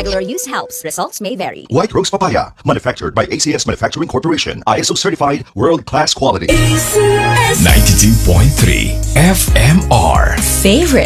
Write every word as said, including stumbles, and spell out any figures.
Regular use helps. Results may vary. White Rose Papaya, manufactured by A C S Manufacturing Corporation, I S O certified, world-class quality. ninety-two point three F M R. Favorite.